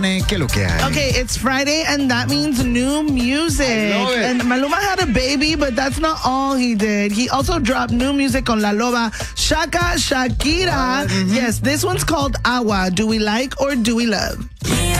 ¿Qué lo que hay? Okay, it's Friday, and that means new music. I love it. And Maluma had a baby, but that's not all he did. He also dropped new music on La Loba, Shakira. Yes, this one's called Agua. Do we like or do we love?